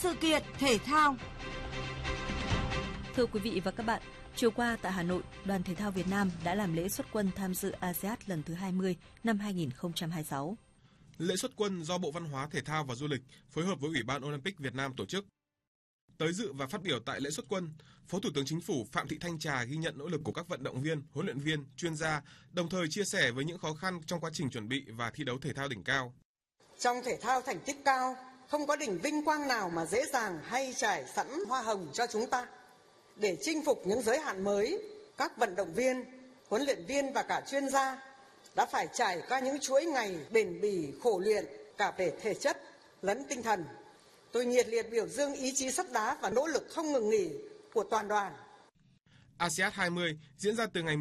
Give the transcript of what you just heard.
sự kiện thể thao. Thưa quý vị và các bạn, chiều qua tại Hà Nội, Đoàn Thể thao Việt Nam đã làm lễ xuất quân tham dự ASEAN lần thứ 20 năm 2026. Lễ xuất quân do Bộ Văn hóa, Thể thao và Du lịch phối hợp với Ủy ban Olympic Việt Nam tổ chức. Tới dự và phát biểu tại lễ xuất quân, Phó Thủ tướng Chính phủ Phạm Thị Thanh Trà ghi nhận nỗ lực của các vận động viên, huấn luyện viên, chuyên gia, đồng thời chia sẻ với những khó khăn trong quá trình chuẩn bị và thi đấu thể thao đỉnh cao. Trong thể thao thành tích cao, không có đỉnh vinh quang nào mà dễ dàng hay trải sẵn hoa hồng cho chúng ta. Để chinh phục những giới hạn mới, các vận động viên, huấn luyện viên và cả chuyên gia đã phải trải qua những chuỗi ngày bền bỉ khổ luyện cả về thể chất lẫn tinh thần. Tôi nhiệt liệt biểu dương ý chí sắt đá và nỗ lực không ngừng nghỉ của toàn đoàn. ASEAN 20 diễn ra từ ngày